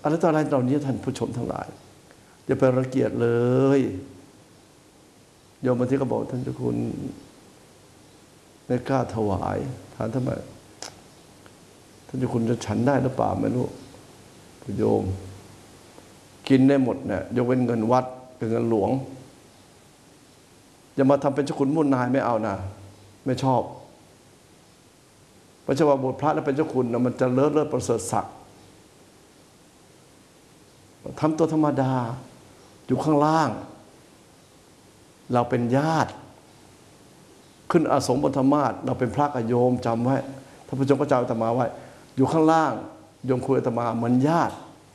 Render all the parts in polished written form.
อะไรต่ออะไรเหล่านี้ท่านผู้ชมทั้งหลายอย่าไปรังเกียจเลยโยมบางทีก็บอกท่านเจ้าคุณไม่กล้าถวายถามทำไมท่านเจ้าคุณจะฉันได้หรือเปล่าไม่รู้โยมกินได้หมดเนี่ยยกเว้นเงินวัดเป็นเงินหลวงอย่ามาทำเป็นเจ้าคุณมุ่นนายไม่เอานะไม่ชอบพระเจ้าว่าบทพระแล้วเป็นเจ้าคุณนะมันจะเลิศประเสริฐศักดิ์ทำตัวธรรมดาอยู่ข้างล่างเราเป็นญาติขึ้นอาสมบนธรรมาสเราเป็นพระกับโยมจำไว้ท่านผู้ชมก็จำอาตมาไว้อยู่ข้างล่างโยมคุยอาตมาเหมือนญาติ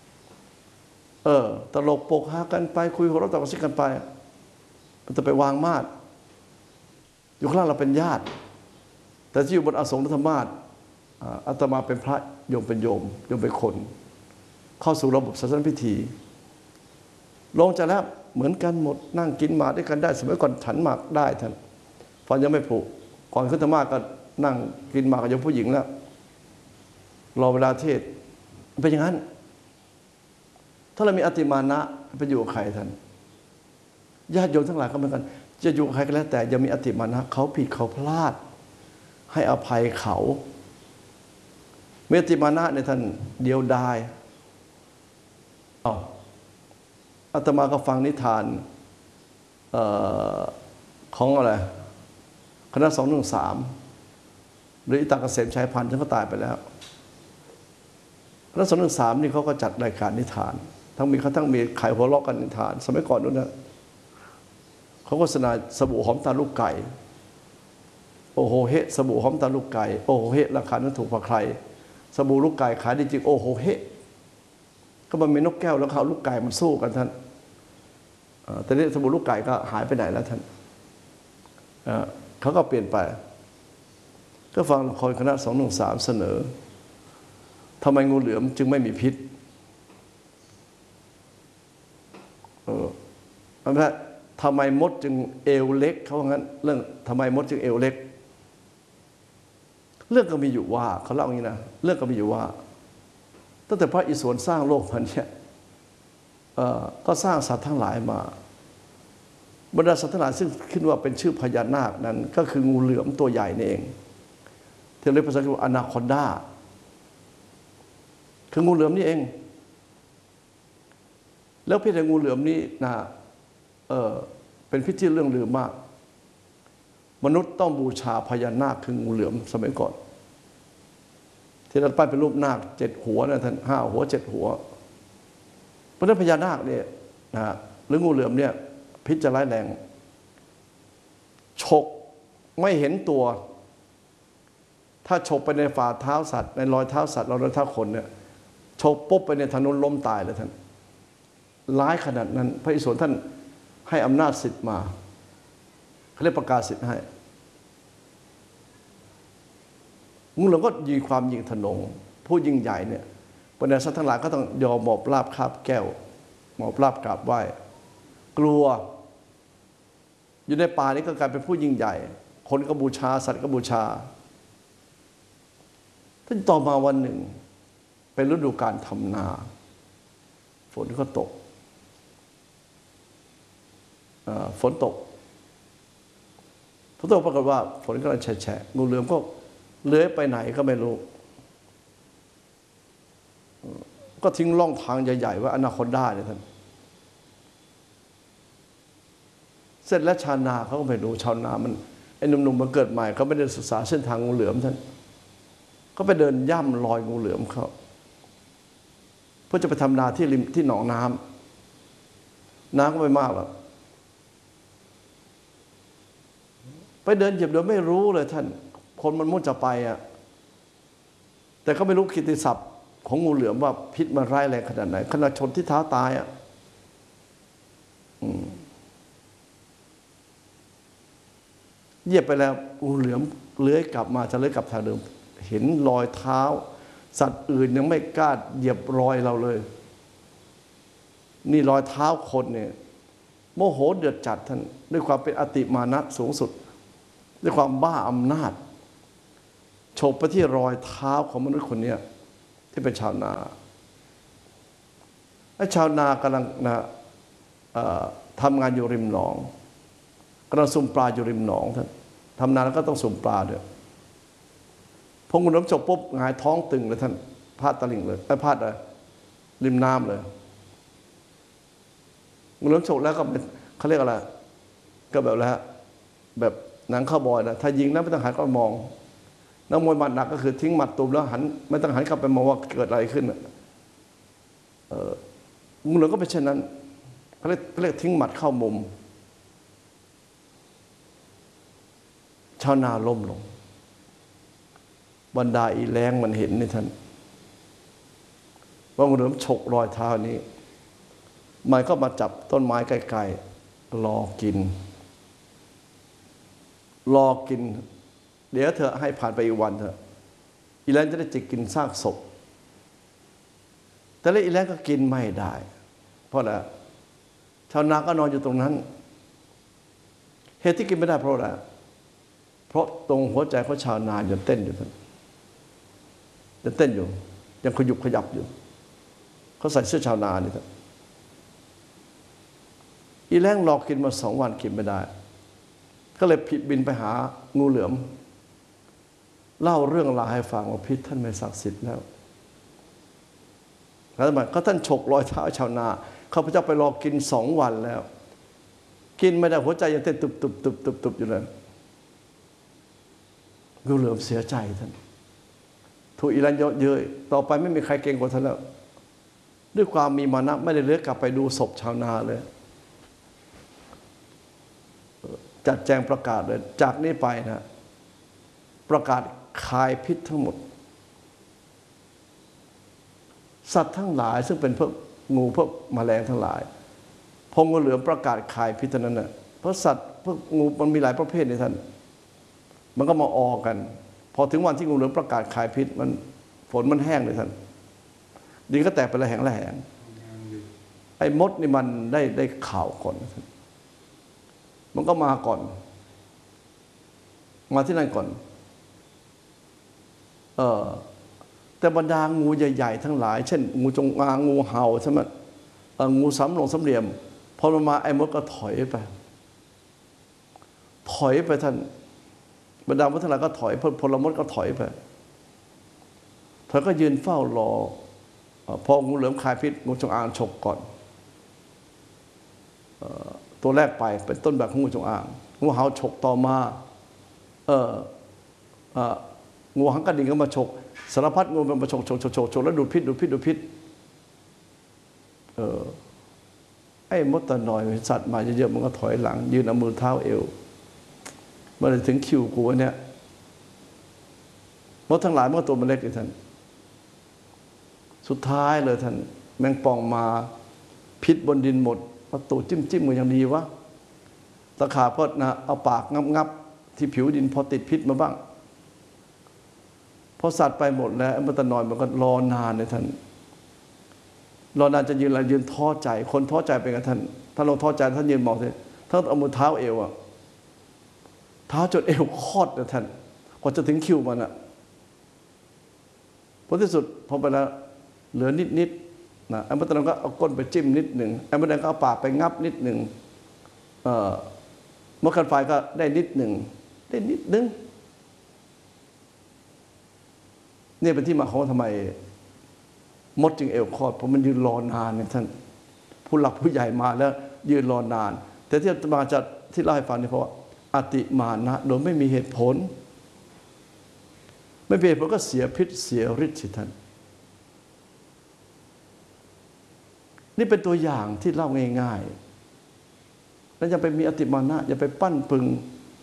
ตลกปกฮากันไปคุยหัวเราะตะกุกซิกกันไปมันจะไปวางมาดอยู่ข้างล่างเราเป็นญาติแต่ที่อยู่บนอาสมธรรมาสอาตมาเป็นพระโยมเป็นโยมเป็นคนเข้าสู่ระบบศาสนพิธีลงจากแล้วเหมือนกันหมดนั่งกินหมากด้วยกันได้สมัยก่อนฉันหมากได้ท่านฟันยังไม่ผุก่อนขึ้นธรรมาสก็นั่งกินหมากกับโยมผู้หญิงแล้วรอเวลาเทศเป็นอย่างนั้นถ้าเรามีอติมานะไปอยู่กับใครท่านญาติโยมทั้งหลายก็เหมือนกันจะอยู่กับใครก็แล้วแต่อย่ามีอติมานะเขาผิดเขาพลาดให้อภัยเขาเมตติมานะในท่านเดียวดายอาตมาก็ฟังนิทานของอะไรคณะ213หรืออิตาเกษมชัยพันธ์ท่านก็ตายไปแล้วคณะ213นี่เขาก็จัดรายการนิทานทั้งมีไขหัวเราะกันนิทานสมัยก่อนนู้นนะเขาโฆษณาสบู่หอมตาลูกไก่โอ้โหเฮสบู่หอมตาลูกไก่โอ้โหเฮราคานั้นถูกกว่าใครสบู่ลูกไก่ขายดีจริงโอ้โหเฮก็มันมีนกแก้วแล้วเขาลูกไก่มันสู้กันท่านแต่นี้สบู่ลูกไก่ก็หายไปไหนแล้วท่านเขาก็เปลี่ยนไปก็ฟังละครคณะ213เสนอทำไมงูเหลือมจึงไม่มีพิษทำไมมดจึงเอวเล็กเขาว่างั้นเรื่องทำไมมดจึงเอวเล็กเรื่องก็มีอยู่ว่าเขาเล่าอย่างนี้นะเรื่องก็มีอยู่ว่าตั้งแต่พระอิศวรสร้างโลกมันเนี่ยก็สร้างสัตว์ทั้งหลายมาบรรดาสัตว์ทั้งหลายซึ่งขึ้นว่าเป็นชื่อพญานาคนั้นก็คืองูเหลือมตัวใหญ่นี่เองที่เรียกภาษาอังกฤษว่าอนาคอนดาคืองูเหลือมนี่เองแล้วพิษงูเหลือมนี้นะเป็นพิษที่เรื่องลือมากมนุษย์ต้องบูชาพญานาคคืองูเหลือมสมัยก่อนที่เราปั้นเป็นรูปนาค7 หัวนะท่าน5 หัว7 หัวเพราะนั้นพญานาคเนี่ยนะหรืองูเหลือมเนี่ยพิษจะร้ายแรงฉกไม่เห็นตัวถ้าฉกไปในฝ่าเท้าสัตว์ในรอยเท้าสัตว์รอยเท้าคนเนี่ยฉกปุ๊บไปในถนนล้มตายเลยท่านร้ายขนาดนั้นพระอิศวรท่านให้อำนาจสิทธิ์มาเขาเรียกประกาศสิทธิ์ให้งูเหลือมก็มีความยิ่งทะนงผู้ยิ่งใหญ่เนี่ยบรรดาสัตว์ทั้งหลายก็ต้องยอมหมอบราบคาบแก้วหมอบราบกราบไหว้กลัวอยู่ในป่านี้ก็กลายเป็นผู้ยิ่งใหญ่คนก็บูชาสัตว์ก็บูชาท่านต่อมาวันหนึ่งเป็นฤดูการทำนาฝนก็ตกฝนตกปรากฏว่าฝนก็แฉะงูเหลือมก็เลื้อยไปไหนก็ไม่รู้ก็ทิ้งร่องทางใหญ่ๆว่าอนาคอนดาเนี่ยท่านเสร็จแล้วชาวนาเขาก็ไม่รู้ชาวนามันไอ้หนุ่มๆมาเกิดใหม่เขาไม่ได้ศึกษาเส้นทางงูเหลือมท่านก็ไปเดินย่ำรอยงูเหลือมเขาเพื่อจะไปทำนาที่ริมที่หนองน้ำก็ไม่มากหรอกไปเดินเหยียบเดินไม่รู้เลยท่านคนมันมุ่งจะไปแต่ก็ไม่รู้กิตติศัพท์ของงูเหลือมว่าพิษมันร้ายแรงขนาดไหนขนาดชนที่เท้าตายเหยียบไปแล้วงูเหลือมเลื้อยกลับมาจะเลื้อยกลับทางเดิมเห็นรอยเท้าสัตว์อื่นยังไม่กล้าเหยียบรอยเราเลยนี่รอยเท้าคนเนี่ยโมโหเดือดจัดท่านด้วยความเป็นอติมานะสูงสุดด้วยความบ้าอำนาจฉกไปที่รอยเท้าของมนุษย์คนนี้ที่เป็นชาวนาไอ้ชาวนากำลังทำงานอยู่ริมหนองกำลังสุ่มปลาอยู่ริมหนองท่านทำนาแล้วก็ต้องสุ่มปลาด้วยพองูเหลือมฉกปุ๊บหงายท้องตึงเลยท่านพาดตะลิ่งเลยพาดอะไรริมน้ำเลยงูเหลือมฉกแล้วก็เขาเรียกอะไรก็แบบแล้วแบบหนังข้าวบอยนะถ้ายิงแล้วไม่ต้องหันก็มองนักมวยหมัดหนักก็คือทิ้งหมัดตุ่มแล้วหันไม่ต้องหันกลับไปมองว่าเกิดอะไรขึ้นงูเหลือมก็เป็นเช่นนั้นเขาเรียกทิ้งหมัดเข้ามุมชาวนาล้มลงบรรดาอีแรงมันเห็นนี่ท่านว่างูเหลือมฉกรอยเท้านี้มันก็มาจับต้นไม้ใกล้ๆรอกินเดี๋ยวเธอให้ผ่านไปอีกวันเถอะอีแรงจะได้จิกกินซากศพแต่แล้วอีแรงก็กินไม่ได้เพราะอะไรชาวนาก็นอนอยู่ตรงนั้นเหตุที่กินไม่ได้เพราะอะไรเพราะตรงหัวใจของชาวนายังเต้นอยู่ท่านยังเต้นอยู่ยังขยุบขยับอยู่เขาใส่เสื้อชาวนานี่ท่านอีแรงรอกินมา2 วันกินไม่ได้ก็เลยผิดบินไปหางูเหลือมเล่าเรื่องราวให้ฟังว่าพิษท่านไม่ศักดิ์สิทธิ์แล้วแล้วทำไมก็ท่านฉกรอยเท้าชาวนาข้าพเจ้าไปรอกิน2 วันแล้วกินไม่ได้หัวใจยังเต้นตุบอยู่เลยงูเหลือมเสียใจท่านถูกอีแรงเยอะเย้ยต่อไปไม่มีใครเก่งกว่าท่านแล้วด้วยความมีมานะไม่ได้เลือกกลับไปดูศพชาวนาเลยจัดแจงประกาศเลยจากนี้ไปนะประกาศคายพิษทั้งหมดสัตว์ทั้งหลายซึ่งเป็นพวกงูพวกแมลงทั้งหลายพองูเหลือมประกาศคายพิษนั้นน่ะเพราะสัตว์พวกงูมันมีหลายประเภทในท่านมันก็มาออกันพอถึงวันที่งูเหลือมประกาศคายพิษมันฝนมันแห้งเลยท่านดินก็แตกเป็นระแหงไอ้มดนี่มันได้ข่าวก่อนท่านมันก็มาก่อนมาที่นั่นก่อนแต่บรรดางูใหญ่ๆทั้งหลายเช่นงูจงอางงูเห่าใช่ไหมงูสำเหลี่ยมพอมันมาไอ้มดก็ถอยไปท่านบรรดามดทั้งหลายก็ถอยพลมดก็ถอยไปเธอก็ยืนเฝ้ารอพองูเหลือมคายพิษงูจงอางฉกก่อนตัวแรกไปเป็นต้นแบบของงูจงอางงูเห่าฉกต่อมางูหางกระดิ่งก็มาฉกสารพัดงูมันมาฉกแล้วดูดพิษไอ้มดตะนอยสัตว์มาเยอะๆมันก็ถอยหลังยืนเอามือเท้าเอวเมื่อถึงคิวกูเนี่ยมดทั้งหลายเมื่อตัวมันเล็กเลยท่านสุดท้ายเลยท่านแมงป่องมาพิษบนดินหมดประตูจิ้มมันยังดีวะตะขาบก็นะเอาปากงับที่ผิวดินพอติดพิษมาบ้างพอสัตว์ไปหมดแล้วมดตะนอยมันก็รอนานเลยท่านรอนานจะยืนท้อใจคนท้อใจเป็นไงท่านถ้าเราท้อใจท่านยืนมองสิท่านเอามือเท้าเอวอะเท้าจนเอวคอดนะท่านกว่าจะถึงคิวมันอะผลที่สุดพอไปแล้วเหลือนิดนะไอ้มดตะนอยก็เอาก้นไปจิ้มนิดหนึ่งไอ้มดแดงก็เอาปากไปงับนิดหนึ่งมดคันไฟก็ได้นิดหนึ่งนี่เป็นที่มาของทำไมมดจึงเอวคอดเพราะมันยืนรอนานเนี่ยท่านผู้หลักผู้ใหญ่มาแล้วยืนรอนานแต่ที่มาจะที่เล่าให้ฟังนี่เพราะว่าอติมานะโดยไม่มีเหตุผลไม่มีเหตุผลก็เสียพิษเสียฤทธิ์สิท่านนี่เป็นตัวอย่างที่เล่าง่ายๆแล้วอย่าไปมีอติมานะอย่าไปปั้นปึง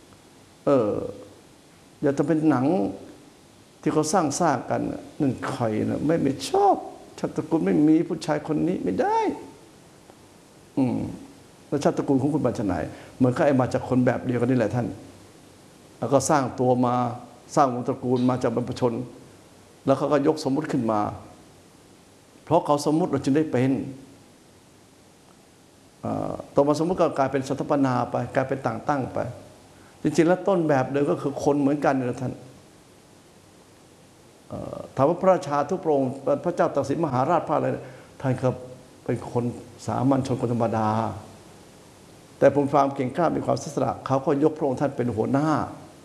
อย่าจะเป็นหนังที่เขาสร้างกันนั่นใครนะไม่ชอบชาติตระกูลไม่มีผู้ชายคนนี้ไม่ได้แล้วชาติตระกูลของคุณมาจากไหนเหมือนกับไอ้มาจากคนแบบเดียวกันนี่แหละท่านแล้วก็สร้างตัวมาสร้างวงตระกูลมาจากบรรพชนแล้วเขาก็ยกสมมุติขึ้นมาเพราะเขาสมมุติเราจึงได้เป็นต่อมาสมมุติก็กลายเป็นสถาปนาไปกลายเป็นต่างตั้งไปจริงๆแล้วต้นแบบเดิมก็คือคนเหมือนกันนะท่านถามว่าพระราชาทุกพระองค์พระเจ้าตากสินมหาราชพระอะไรท่านครับเป็นคนสามัญชนคนธรรมดาแต่ผมความเก่งกล้ามีความศักดิ์สิทธิ์เขาก็ยกพระองค์ท่านเป็นหัวหน้า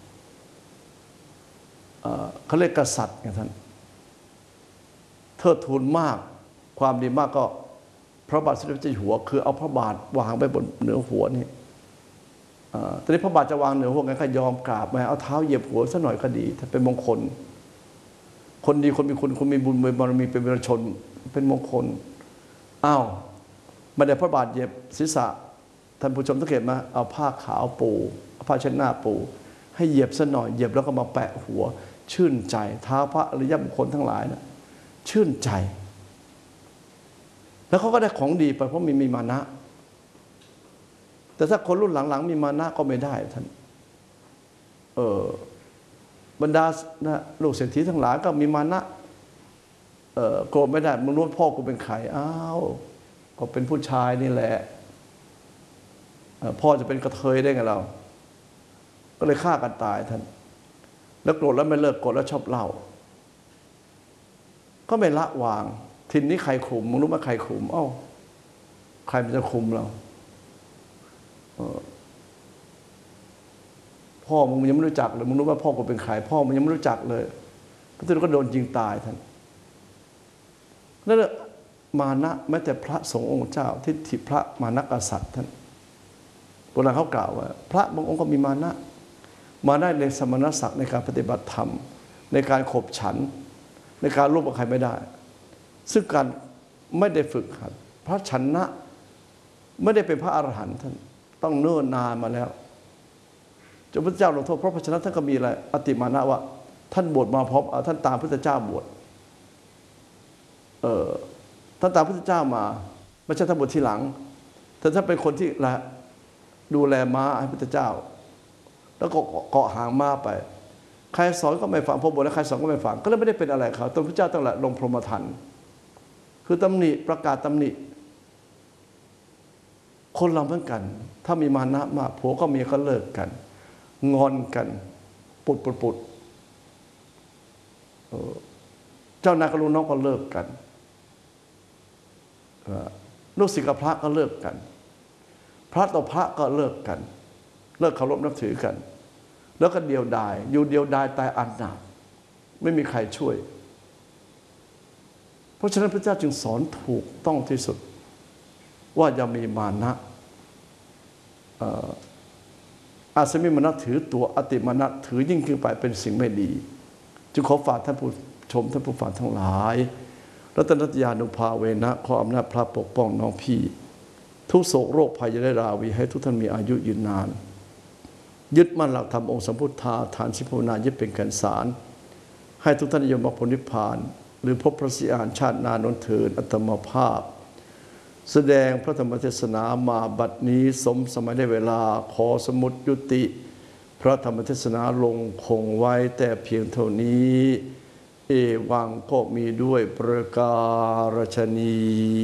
เขาเรียกกษัตริย์ไงท่านเทิดทูนมากความดีมากก็พระบาทสมเด็จพระเจ้าอยู่หัวคือเอาพระบาทวางไว้บนเหนือหัวนี่ตอนนี้พระบาทจะวางเหนือหัวงั้นก็ยอมกราบมาเอาเท้าเหยียบหัวซะหน่อยก็ดีถ้าเป็นมงคลคนดีคนมีคุณคนมีบุญมีบารมีเป็นวีรชนเป็นมงคลอ้าวไม่ได้พระบาทเหยียบศีรษะท่านผู้ชมสังเกตมาเอาผ้าขาวปูผ้าเช็ดหน้าปูให้เหยียบซะหน่อยเหยียบแล้วก็มาแปะหัวชื่นใจท้าพระอริยบุคคลทั้งหลายนะชื่นใจแล้วเขาก็ได้ของดีไปเพราะมีมานะแต่ถ้าคนรุ่นหลังๆมีมานะก็ไม่ได้ท่านบรรดาลูกเศรษฐีทั้งหลายก็มีมานะโกรธไม่ได้มึงรู้พ่อกูเป็นใครอ้าวก็เป็นผู้ชายนี่แหละพ่อจะเป็นกระเทยได้ไงเราก็เลยฆ่ากันตายท่านแล้วโกรธแล้วไม่เลิกโกรธแล้วชอบเล่าก็ไม่ละวางทีนี้ใครคุมมึงรู้ไหมใครคุมเอ้าใครมันจะคุมเราพ่อมึงยังไม่รู้จักเลยมึงรู้ว่าพ่อกูเป็นใครพ่อมึงยังไม่รู้จักเลยพระเจ้าก็โดนยิงตายท่านนั่นแหละมานะแม้แต่พระสงฆ์องค์เจ้าที่พระมานะกษัตริย์ท่านโบราณเขากล่าวว่าพระบางองค์ก็มีมานะมาได้ในสมณศักดิ์ในการปฏิบัติธรรมในการขบฉันในการร่วมกับใครไม่ได้ซึ่งการไม่ได้ฝึกหัดพระชนะไม่ได้เป็นพระอรหันต์ท่านต้องเนิ่นนานมาแล้วจนพระเจ้าลงโทษเพราะพระชนะท่านก็มีอะไรอติมานะว่าท่านบวชมาพร้อมท่านตามพระเจ้าบวชท่านตามพระเจ้ามาไม่ใช่ท่านบวชทีหลังแต่ท่านเป็นคนที่ดูแลม้าให้พระเจ้าแล้วก็เกาะหางม้าไปใครสอนก็ไม่ฟังพอบวชแล้วใครสอนก็ไม่ฟังก็เลยไม่ได้เป็นอะไรเขาตนพระเจ้าตั้งแต่ลงพรหมทัณฑ์คือตำหนิประกาศตำหนิคนเราเหมือนกันถ้ามีมานะมากผัวก็เมียก็เลิกกันงอนกันปุดเจ้านายกับลูกน้องก็เลิกกันลูกศิษย์กับพระก็เลิกกันพระต่อพระก็เลิกกันเลิกเคารพนับถือกันแล้วก็เดียวดายอยู่เดียวดายตายอนาถไม่มีใครช่วยเพราะฉะนั้นพระเจ้าจึงสอนถูกต้องที่สุดว่าอย่ามีมานะอาสมิมานะถือตัวอติมานะถือยิ่งขึ้นไปเป็นสิ่งไม่ดีจึงขอฝากท่านผู้ชมท่านผู้ฟังทั้งหลายรัตนัตยานุภาเวนะขออำนาจพระปกป้องน้องพี่ทุกโศกโรคภัยจะได้ราวีให้ทุกท่านมีอายุยืนนานยึดมั่นหลักธรรมองค์สัมพุทธาฐานสิภาวนายึดเป็นแก่นสารให้ทุกท่านยมมรรคผลนิพพานหรือพบพระสิอานชาตินานนเถิดอัตมภาพแสดงพระธรรมเทศนามาบัดนี้สมสมัยได้เวลาขอสมุดยุติพระธรรมเทศนาลงคงไว้แต่เพียงเท่านี้เอวังก็มีด้วยประการฉนี้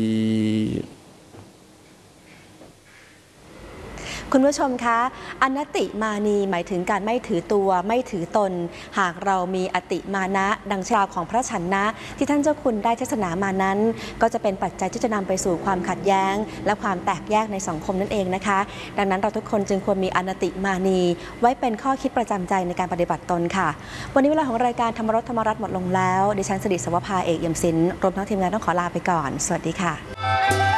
คุณผู้ชมคะอนัตติมานีหมายถึงการไม่ถือตัวไม่ถือตนหากเรามีอติมานะดังชราของพระชนะที่ท่านเจ้าคุณได้เทศนามานั้นก็จะเป็นปัจจัยที่จะนำไปสู่ความขัดแย้งและความแตกแยกในสังคมนั่นเองนะคะดังนั้นเราทุกคนจึงควรมีอนัตติมานีไว้เป็นข้อคิดประจำใจในการปฏิบัติตนค่ะวันนี้เวลาของรายการธรรมรสธรรมรัตน์หมดลงแล้วดิฉันสิริสวภาเอกเอี่ยมศิลป์รวมทั้งทีมงานต้องขอลาไปก่อนสวัสดีค่ะ